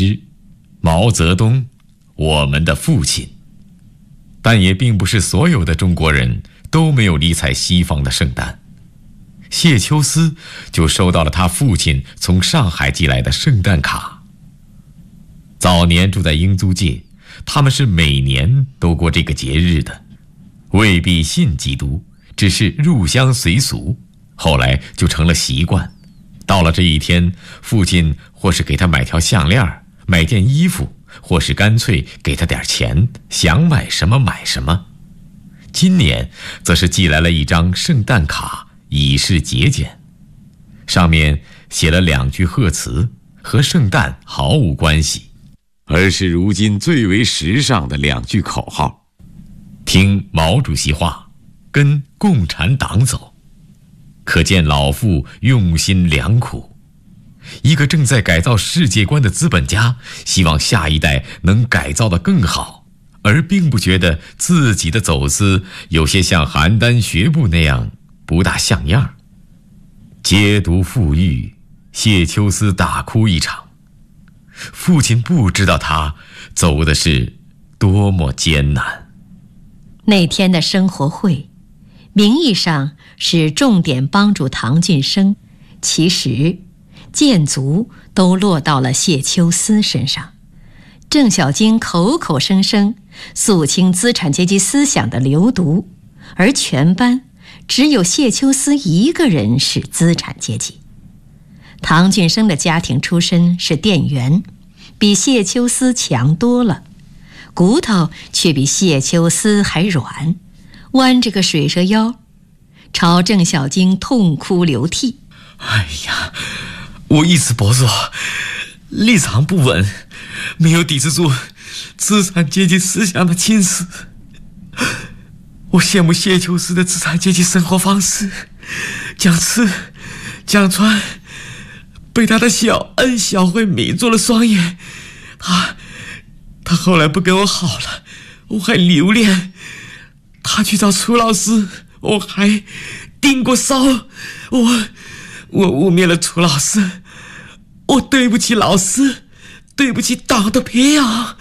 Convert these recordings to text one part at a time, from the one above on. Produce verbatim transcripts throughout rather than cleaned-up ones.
师毛泽东，我们的父亲。但也并不是所有的中国人都没有理睬西方的圣诞。谢秋思就收到了他父亲从上海寄来的圣诞卡。早年住在英租界，他们是每年都过这个节日的，未必信基督，只是入乡随俗，后来就成了习惯。到了这一天，父亲或是给他买条项链，买件衣服，或是干脆给他点钱，想买什么买什么。今年则是寄来了一张圣诞卡，以示节俭，上面写了两句贺词，和圣诞毫无关系，而是如今最为时尚的两句口号：听毛主席话，跟共产党走。可见老父用心良苦。一个正在改造世界观的资本家，希望下一代能改造得更好，而并不觉得自己的走姿有些像邯郸学步那样不大像样。解读富裕，谢秋思大哭一场。父亲不知道他走的是多么艰难。 那天的生活会，名义上是重点帮助唐俊生，其实箭足都落到了谢秋思身上。郑小京口口声声肃清资产阶级思想的流毒，而全班只有谢秋思一个人是资产阶级。唐俊生的家庭出身是店员，比谢秋思强多了，骨头却比谢秋思还软，弯着个水蛇腰，朝郑小京痛哭流涕。 哎呀，我一直保守，立场不稳，没有抵制住资产阶级思想的侵蚀。我羡慕谢秋思的资产阶级生活方式，讲吃讲穿，被他的小恩小惠迷住了双眼。他他后来不跟我好了，我还留恋。他去找楚老师，我还盯过梢。我我污蔑了楚老师，我对不起老师，对不起党的培养。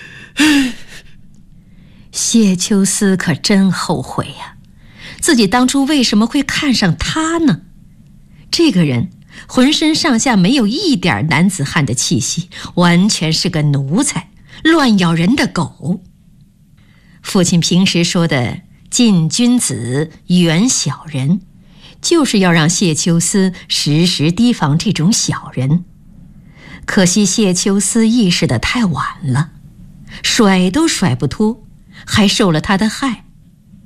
谢秋思可真后悔呀、啊，自己当初为什么会看上他呢？这个人浑身上下没有一点男子汉的气息，完全是个奴才，乱咬人的狗。父亲平时说的近君子远小人，就是要让谢秋思时时提防这种小人。可惜谢秋思意识得太晚了，甩都甩不脱，还受了他的害。